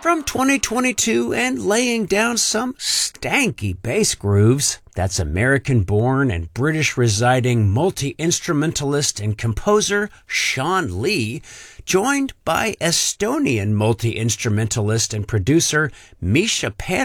From 2022 and laying down some stanky bass grooves, that's American-born and British-residing multi-instrumentalist and composer Sean Lee, joined by Estonian multi-instrumentalist and producer Misha Pan.